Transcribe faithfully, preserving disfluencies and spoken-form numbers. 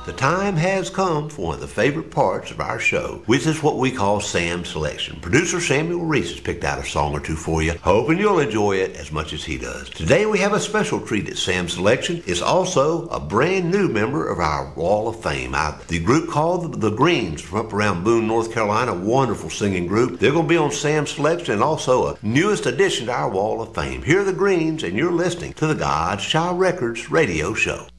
The time has come for one of the favorite parts of our show, which is what we call Sam's Selection. Producer Samuel Reese has picked out a song or two for you, hoping you'll enjoy it as much as he does. Today we have a special treat at Sam's Selection. It's also a brand new member of our Wall of Fame. I, the group called the Greens from up around Boone, North Carolina, wonderful singing group. They're going to be on Sam's Selection and also a newest addition to our Wall of Fame. Here are the Greens, and you're listening to the God's Child Records radio show.